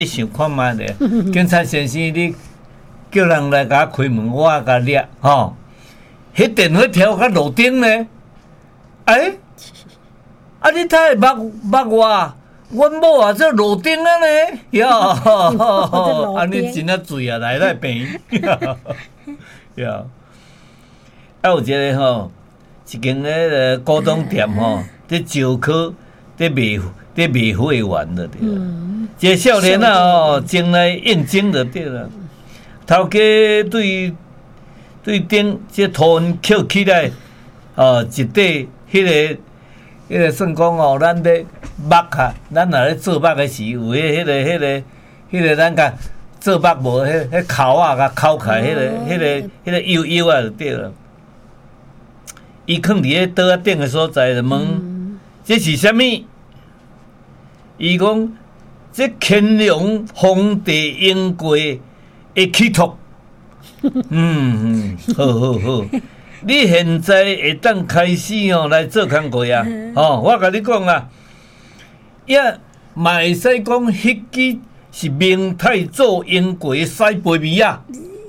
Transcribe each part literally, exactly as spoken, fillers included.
你想看卖咧？警察先生，你叫人来甲开门，我甲掠吼。迄电火条甲路顶呢？哎，啊你太捌捌我，阮某也做路顶啊呢，哟，安尼真啊水啊，来来平，哟，啊有一个吼，一间迄个古董店吼，伫石科，伫卖伫卖会员的对啦。一个少年啊吼，前来应征就对啦。头家对对顶即图案捡起来，哦，一块迄个迄个算讲哦，咱咧肉啊，咱若咧做肉的时，有迄迄个迄个迄个咱甲做肉无迄迄烤啊，甲烤开迄个迄个迄个油油啊就对了。伊囥伫咧桌仔顶的所在，就问这是啥物？伊讲这乾隆皇帝用过的器托。嗯，好好好，你现在会当开始哦来做工课啊！哦，我甲你讲啊，也嘛会使讲迄支是明太祖用过的西贝米啊！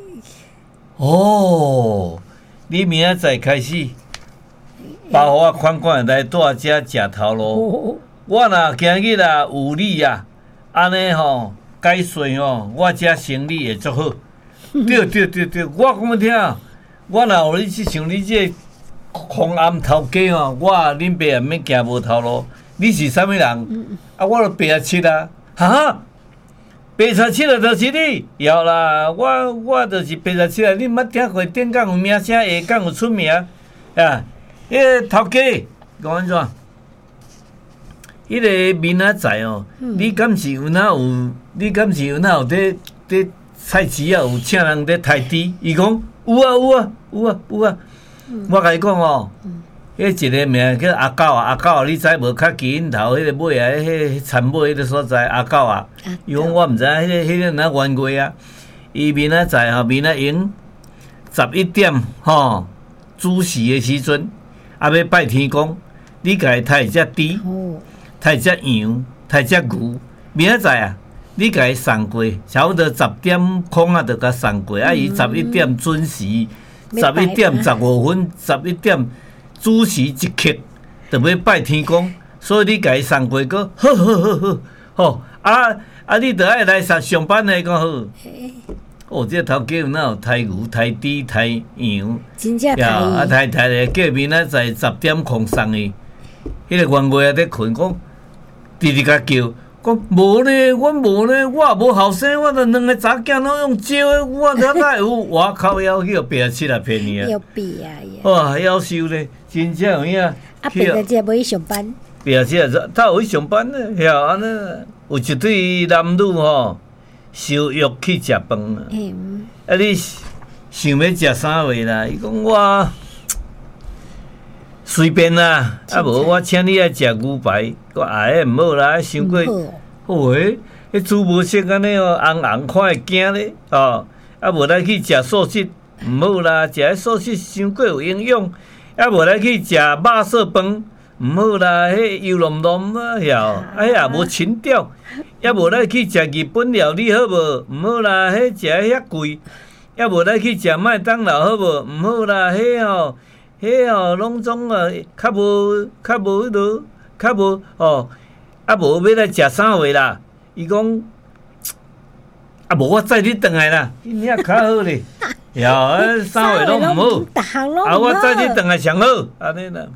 哦，你明仔载开始，包我款款来带遮食头路。我若今日啊有你啊，安尼吼解说哦，我遮生意会足好。对对对对，我讲听，我若有你即像你这红暗头家哦，我恁爸也免行无头路。你是啥物人？啊，我著八十七啊，哈，八十七啊，就是你，有啦，我我就是八十七啊。你捌听过顶港有名声，下港有出名啊？迄个头家讲安怎？迄个明仔载哦，你敢是有哪有？你敢是有哪有伫伫？菜市啊，有请人伫抬猪，伊讲有啊有啊有啊有啊。嗯、我甲伊讲哦，迄、嗯、一个名叫阿狗啊，阿狗啊，你知无？较基因头迄个尾啊，迄田尾迄个所在，阿狗啊。伊讲我毋知，迄、那个迄、那个哪冤过啊？伊明仔载吼，明仔用十一点吼子时的时阵，啊要拜天公，你家抬只猪，抬只羊，抬只牛，明仔载啊。你甲伊送过，差不多十点空啊，就甲送过。啊，伊十一点准时，十一点十五分，十一点子时一刻，就要拜天公。所以你甲伊送过个，好好好好，吼啊啊！你着爱来上上班的讲好。哦，这头家有哪有抬牛、抬猪、抬羊？ 真正抬。 啊，抬抬的，叫明仔载十点空送伊。迄个员外啊，在困讲，直直甲叫。讲无咧，阮无咧，我也无后生，我著两个查囝拢用招的，我哪哪有？我靠腰去八十七来骗你啊！ 要比啊！ 哇，夭寿咧，真正有影。 啊，八十七无去上班。 八十七啊，他有去上班咧，晓安尼。有一对男女吼，相约去食饭啊。嗯。啊，你想要食啥货啦？伊讲我随便啦，啊无我请你来食牛排，我哎毋好啦，伤过好诶，迄煮无熟安尼哦，红红看会惊咧，哦，啊无来去食素食，毋好啦，食迄素食伤过有营养，啊无来去食肉色饭，毋好啦，迄油浓浓啊，晓，哎呀无情调，啊无来去食日本料理好无？毋好啦，迄食遐贵，啊无来去食麦当劳好无？毋好啦，迄吼。迄哦，拢总啊，较无较无迄落，较无哦，啊无要来食啥货啦？伊讲啊无我载你转来啦，你遐较好咧。哟，啊啥货拢毋好，啊我载你转来上好，安尼啦。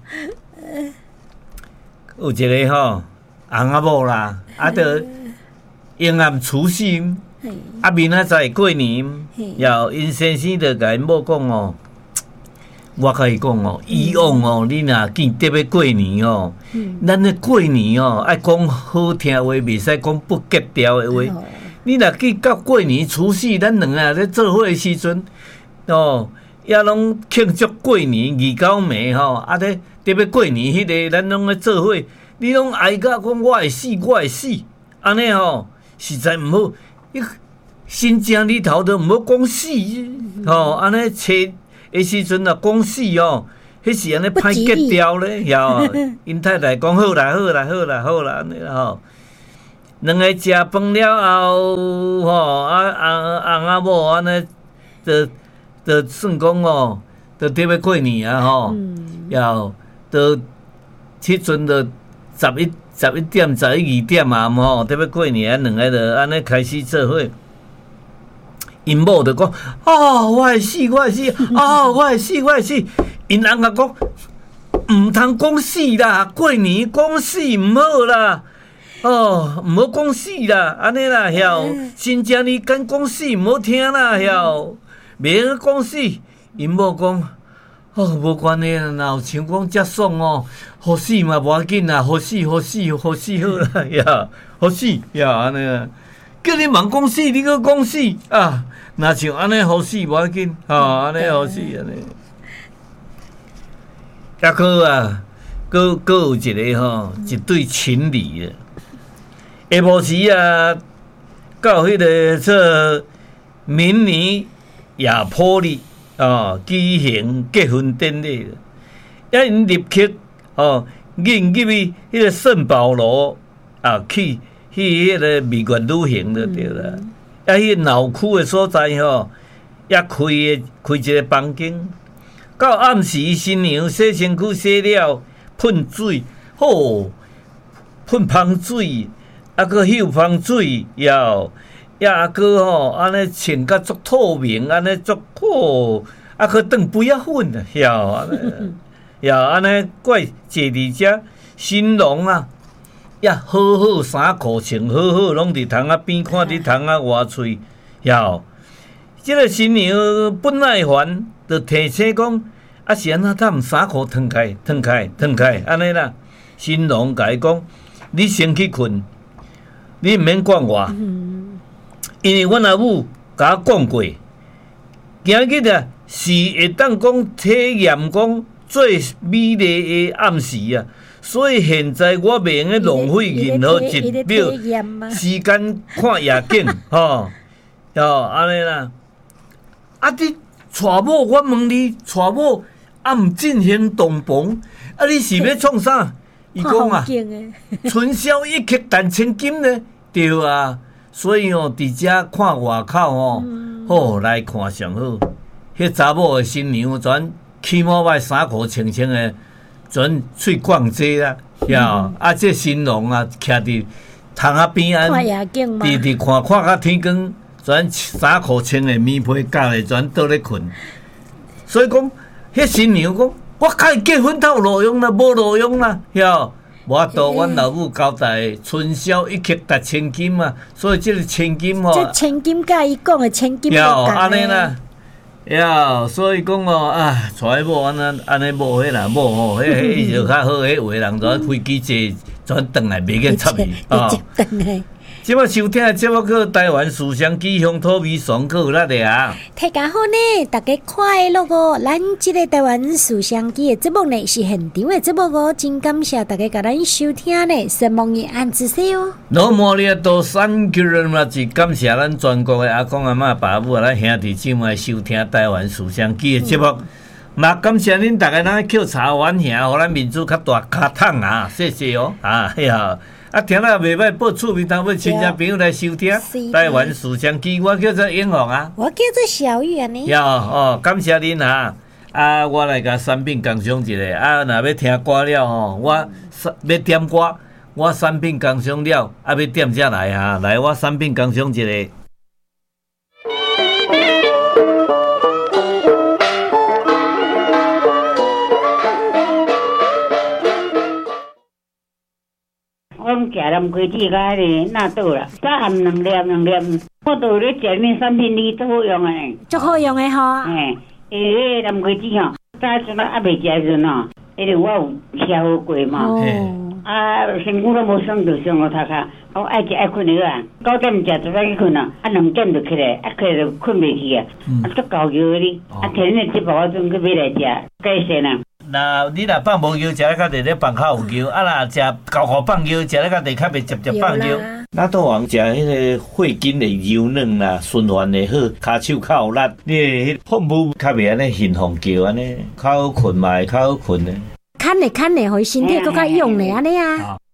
有一个吼翁仔某啦，啊着迎合除夕，啊明仔载过年，哟因先生着甲因某讲哦。我甲伊讲哦，以往哦，你若见特别过年哦，嗯、咱咧过年哦，爱讲好听话，袂使讲不吉调的话。哦、你若去到过年除夕，咱两个咧做伙的时阵，哦，也拢庆祝过年二九暝吼，啊咧特别过年迄、那个，咱拢咧做伙。你拢哀甲讲我会死，我会死，安尼吼实在毋好。你心情里头都毋好讲死，吼安尼切。迄时阵啊，讲死哦，迄是安尼歹吉调咧，晓？因太太讲好啦，好啦，好啦，好啦，安尼吼。 两个食饭了后，吼啊翁翁仔某安尼，就就算讲哦，就得要过年啊吼，要都迄阵就十一十一点、十一二点啊吼，得要过年啊，两个就安尼开始做伙。因某就讲：哦，我会死，我会死，哦，我会死，我会死。因翁甲讲：毋通讲死啦，过年讲死毋好啦。哦，毋好讲死啦，安尼啦，晓真正你敢讲死毋好听啦，晓免讲死。因某讲：哦，无关系啦，若有像讲遮爽哦，好死嘛无要紧啦，好死好死好死好啦，呀，好死呀，安尼啦。叫你茫讲死，你搁讲死啊？若像安尼好死无要紧，吼，安尼好死安尼。抑个啊，搁搁有一个吼，一对情侣啊。下晡时啊，到迄个这明尼亚波利哦举行结婚典礼，啊因入去哦，引入去迄个圣保罗啊去去迄个蜜月旅行就对啦。啊，迄个闹区的所在吼，也开个开一个房间。到暗时，新娘洗身躯洗了，喷水，吼，喷芳水。啊，搁秀芳水，要，也搁吼，安尼穿甲足透明，安尼足好，啊，搁当不要粉啊，要安尼，要安尼怪坐伫遮，新郎啊，也好好衫裤穿好好，拢伫窗仔边看伫窗仔外喙，要，即个新娘不耐烦，就提醒讲，啊是安怎他毋衫裤脱开，脱开，脱开，安尼啦，新郎甲伊讲，你先去困。你毋免管我，因为阮阿母甲我讲过，今日啊是会当讲体验讲最美丽的暗时啊，所以现在我袂用浪费任何一秒时间看夜景，吼，哦，安尼啦。啊，你娶某，我问你，娶某暗进行洞房，啊，你是要创啥？伊讲啊，春宵一刻值千金呢，对啊，所以哦，伫遮看外口哦，嗯、好来看上好。迄查某的新娘全起码摆衫裤清清的，全去逛街啦，呀、嗯！啊，这新郎啊，徛伫窗仔边啊，伫伫看看到天光，全衫裤穿的棉被夹的，全倒咧困。所以讲，迄新娘讲。我较会结婚透路用啦，无路用啦，晓？我都阮老母交代，春宵一刻值千金嘛，所以这个千金吼， 这千金甲伊讲的千金， 要安尼啦，要所以讲哦啊，娶某安尼安尼某迄啦，某吼，迄迄就较好，迄有的人全飞机坐全转来袂瘾插伊啊。即摆收听的节目叫台湾思乡记乡土味爽口啦的啊！ 大家好呢，大家快乐哦！咱即个台湾思乡记的节目呢是现场的节目哦，真感谢大家甲咱收听呢，希望你按支持哦。 老莫哩多 thank you very much， 感谢咱全国的阿公阿嬷爸母咱兄弟姊妹收听台湾思乡记的节目，嘛、嗯、感谢恁大家咱扣茶碗兄，互咱民主较大卡桶啊，谢谢哦啊嘿啊！啊，听了袂歹，报厝边头要亲戚朋友来收听。台湾思乡记，我叫做英红啊。 我叫做小玉啊呢。 哟哦，感谢恁啊！啊，我来甲产品工商一下。啊，若要听歌了吼，我要点歌，我产品工商了，啊要点才来啊！来，我产品工商一下。 阮家人规矩甲迄个纳豆啦，早暗两粒两粒，我都咧食面产品哩，足好用诶， 足好用诶吼。 嘿，诶，南规矩吼，早阵啊未食时阵吼，迄个我有吃好过嘛。哦。啊，身躯都无爽着上个头壳，我爱食爱困个啊，九点食就早去困啊，啊两点就起来，啊起来就困袂去啊，啊足高油哩，啊天日即包我准去买来食，介些啦。 那你若放无油，食咧较地咧放较有油；啊，若食高好放油，食咧较地较袂直接放油。咱都往食迄个血筋的油嫩啦，循环的好，骹手较有力。你迄腹部较袂安尼兴奋叫安尼，较好困嘛，较好困呢。 牵咧牵咧，互伊身体更较用咧安尼啊。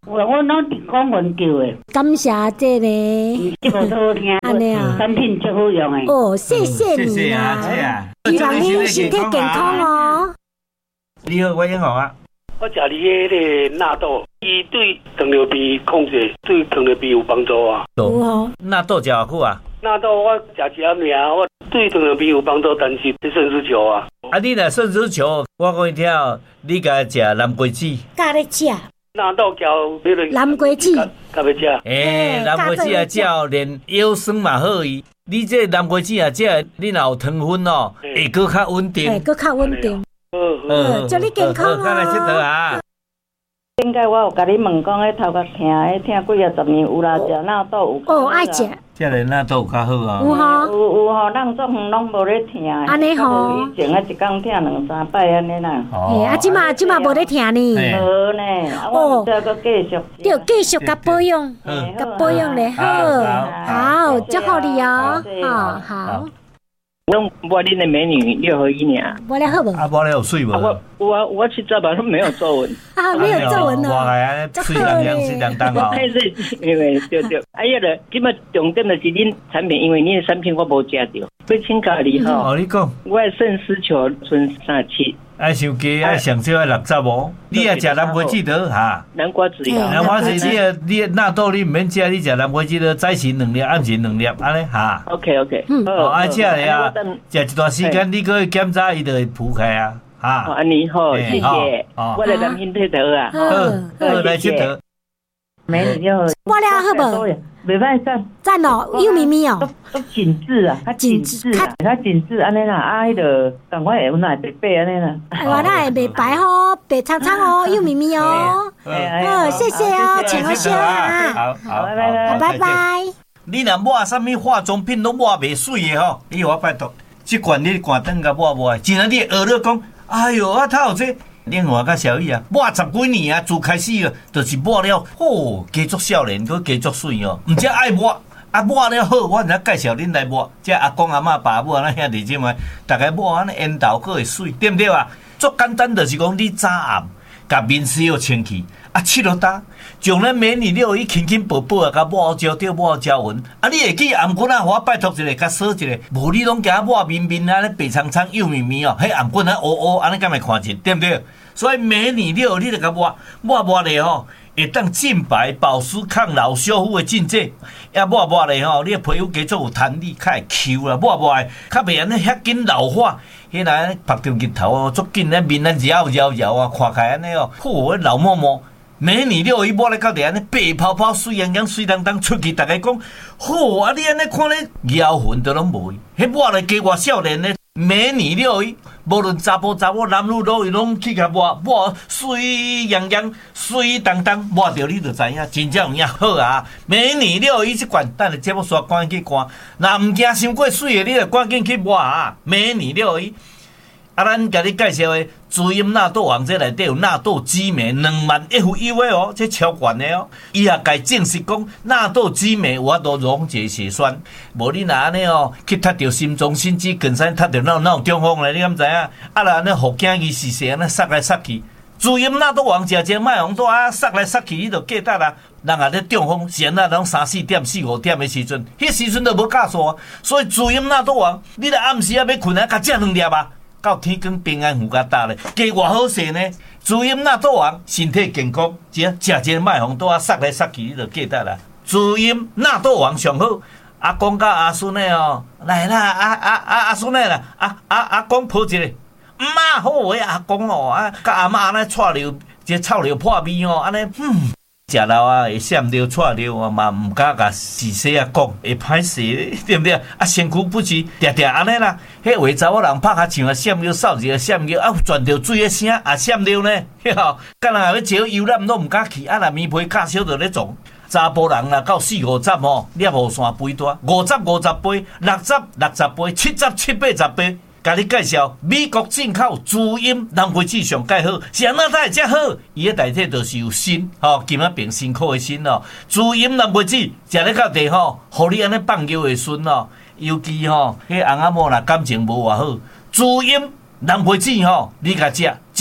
我我拢是讲文叫的。 感谢这个， 这个都好听， 安尼啊， 产品最好用的。 哦，谢谢你谢谢啊， 啊， 谢啊。 希望你身体健康哦。 你好，我英豪啊。 我食你迄个纳豆，伊对糖尿病控制，对糖尿病有帮助啊。 有哦， 纳豆食偌久啊？ 纳豆我食一粒尔，我对糖尿病有帮助，但是对肾丝球啊。 啊，你若肾丝球，我讲你听哦，你甲食南瓜子。 甲你食。 纳豆交迄个南瓜子。 甲要食。 诶，南瓜子啊，食连腰酸嘛好伊。你这南瓜子啊，食你若有糖分哦，会搁较稳定。 会搁较稳定。 嗯， 祝你健康哦！ 刚来佚佗啊！ 应该我有甲你问讲，迄头壳听，迄听几啊十年有啦，食纳豆有。 哦，爱食。 食个纳豆有较好啊。 有吼。 有有吼，咱做远拢无咧听。 安尼吼。 以前啊，一工听两三摆安尼啦。 哦。啊，即马即马无咧听呢。 无呢。哦。再搁继续。 要继续甲保养，甲保养咧好。好，祝福你哦。好好。 拢我恁的美女六合一尔， 我了好无？ 啊，我了有水无？ 我我我去这吧，都没有皱纹。 啊，没有皱纹哦。 我来水当当水当当哦。 那是因为对对，哎呀了，今麦重点的是恁产品，因为恁的产品我无食到。要请教你吼。 哦，你讲。 我的肾丝球剩三七。 爱伤低，爱上少爱六十无。你也食南瓜子得哈？ 南瓜子呀。 南瓜子你也你纳豆你唔免食，你食南瓜子得早晨两粒，暗时两粒，安尼哈。 OK OK。 哦，啊食咧啊，食一段时间你搁检查伊就会浮开啊，哈。 安尼好，谢谢。我来咱先佚佗啊。 好，好来佚佗。 美女就我了好无？ 袂歹赞赞哦，又咪咪哦， 都紧致啊，较紧致啊，较紧致安尼啦，啊，迄个赶快会那白白安尼啦。 哎，我那白白哦，白苍苍哦，又咪咪哦。哦，谢谢哦，请我笑啊。 好好， 拜拜拜拜。 你若抹啥物化妆品都抹袂水的吼，你我拜托，即款你赶灯甲抹抹，真正你学了讲，哎哟，啊，他有这。另外甲小雨啊，抹十几年啊，自开始啊，就是抹了，哦，加足少年，佮加足水哦，毋只爱抹，啊抹了好，我才介绍恁来抹，即阿公阿嬷爸母啊，那兄弟姐妹，大家抹安尼烟头佮会水，对毋对啊？足简单，就是讲你早暗，甲面洗好清气，啊，拭落干，将咱美女六伊轻轻薄薄啊，甲抹好焦掉，抹好焦匀，啊，你会记颔棍啊，我拜托一下，甲扫一下，无你拢惊抹面面啊，咧白苍苍幼绵绵哦，迄颔棍啊乌乌，安尼敢会看见，对毋对？所以美女六你著甲抹抹抹咧吼，会当净白、保湿、抗老、修复的境界。也抹抹咧吼，你的皮肤加做有弹力，较会 Q 啦，抹抹的较袂安尼遐紧老化。迄来拍着日头哦，足紧咧面啊摇摇摇啊，看起来安尼哦，嚯，老摸摸。美女六伊抹咧到底安尼白泡泡、水洋洋、水当当出去，大家讲，嚯啊！你安尼看咧妖魂都拢无，迄抹咧加我少年咧。美女六伊，无论查甫查某、男女老伊拢去甲抹抹水洋洋、水当当，抹着你就知影，真正有影好啊！美女六伊即款，等下节目煞赶紧去看，若毋惊伤过水的，你就赶紧去抹啊！美女六伊。啊，咱甲你介绍的滋阴纳豆王，这内底有纳豆激酶两万 F U 的哦，这超悬的哦。伊也该证实讲纳豆激酶有法度溶解血栓，无你若安尼哦，去踢着心脏心肌梗塞，踢着哪哪有中风咧？你敢知影？啊，若安尼互囝伊是是安尼塞来塞去，滋阴纳豆王食只麦红豆啊，塞来塞去，你就记得啦。人也咧中风，是安那拢三四点、四五点的时阵，迄时阵都无假数啊。所以滋阴纳豆王，你若暗时啊要困啊，甲食两粒啊。到天光平安有甲搭咧，加偌好势呢！滋阴纳豆王，身体健康，只食一个麦红豆啊，塞来塞去，你就记得啦。滋阴纳豆王上好，阿公甲阿孙的哦，来啦，阿阿阿阿孙的啦，阿阿阿公抱一个，毋啊好诶，阿公哦，啊甲阿嬷安尼带着，这臭着破味哦，安尼嗯。食了啊，会闪着、错着啊，嘛毋敢甲细细啊讲，会歹势，对不对？啊，身躯不是定定安尼啦。迄话查某人拍下枪啊，闪着、扫着、闪着，啊，传着水的声啊，闪着呢。吼，敢若要招游览拢毋敢去，啊，若面皮较小就咧撞。查甫人啦，到四五十吼，摄雨伞肥大，五十五十杯，六十六十杯，七十七八十杯。甲你介绍美国进口滋阴南瓜子上介好，是安怎才会遮好？伊个内底就是有锌，吼，金仔变辛苦的锌哦。滋阴南瓜子食咧到地吼，互你安尼放尿会顺哦。尤其吼，迄翁仔某若感情无偌好，滋阴南瓜子吼，你甲食，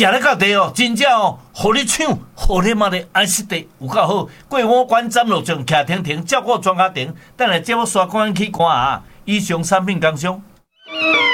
食了到地哦，真正哦，互你抢，互你妈的安息地有够好。过五关斩六将，徛停停，照顾庄家庭。等下节目刷关去看啊！以上产品工商。